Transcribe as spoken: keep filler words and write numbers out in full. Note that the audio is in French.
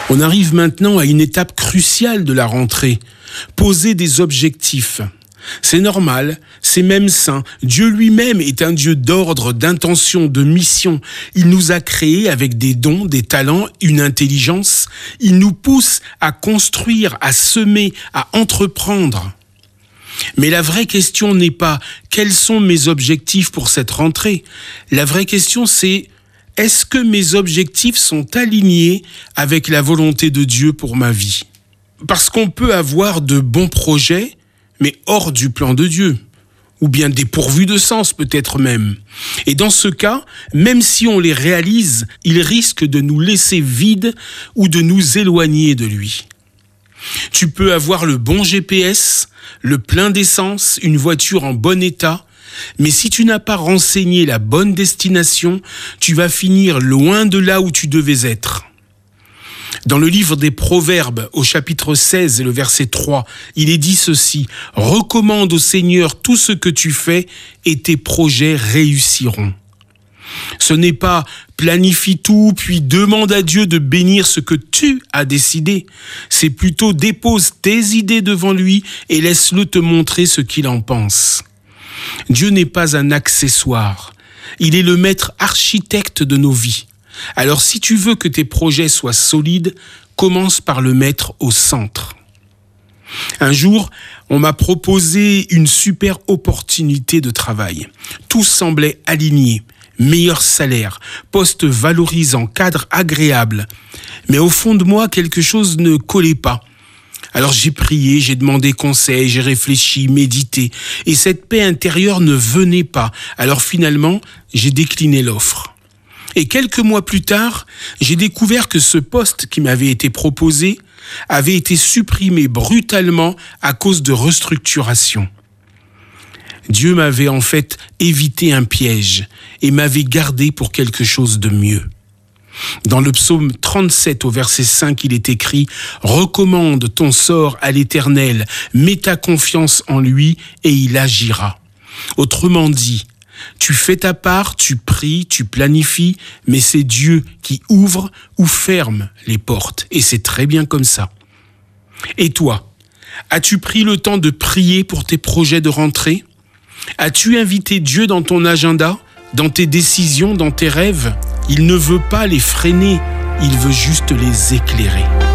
On arrive maintenant à une étape cruciale de la rentrée. Poser des objectifs. C'est normal, c'est même sain. Dieu lui-même est un Dieu d'ordre, d'intention, de mission. Il nous a créés avec des dons, des talents, une intelligence. Il nous pousse à construire, à semer, à entreprendre. Mais la vraie question n'est pas « quels sont mes objectifs pour cette rentrée ?» La vraie question c'est « est-ce que mes objectifs sont alignés avec la volonté de Dieu pour ma vie ?» Parce qu'on peut avoir de bons projets, mais hors du plan de Dieu, ou bien dépourvus de sens peut-être même. Et dans ce cas, même si on les réalise, ils risquent de nous laisser vides ou de nous éloigner de lui. Tu peux avoir le bon G P S, le plein d'essence, une voiture en bon état, mais si tu n'as pas renseigné la bonne destination, tu vas finir loin de là où tu devais être. Dans le livre des Proverbes, au chapitre seize et le verset trois, il est dit ceci: « Recommande au Seigneur tout ce que tu fais et tes projets réussiront. » Ce n'est pas « planifie tout, puis demande à Dieu de bénir ce que tu as décidé ». C'est plutôt « dépose tes idées devant lui et laisse-le te montrer ce qu'il en pense ». Dieu n'est pas un accessoire, il est le maître architecte de nos vies. Alors si tu veux que tes projets soient solides, commence par le mettre au centre. Un jour, on m'a proposé une super opportunité de travail. Tout semblait aligné, meilleur salaire, poste valorisant, cadre agréable. Mais au fond de moi, quelque chose ne collait pas. Alors j'ai prié, j'ai demandé conseil, j'ai réfléchi, médité, et cette paix intérieure ne venait pas. Alors finalement, j'ai décliné l'offre. Et quelques mois plus tard, j'ai découvert que ce poste qui m'avait été proposé avait été supprimé brutalement à cause de restructuration. Dieu m'avait en fait évité un piège et m'avait gardé pour quelque chose de mieux. Dans le psaume trente-sept au verset cinq, il est écrit « Recommande ton sort à l'Éternel, mets ta confiance en lui et il agira. » Autrement dit, tu fais ta part, tu pries, tu planifies, mais c'est Dieu qui ouvre ou ferme les portes. Et c'est très bien comme ça. Et toi, as-tu pris le temps de prier pour tes projets de rentrée ? As-tu invité Dieu dans ton agenda, dans tes décisions, dans tes rêves ? Il ne veut pas les freiner, il veut juste les éclairer.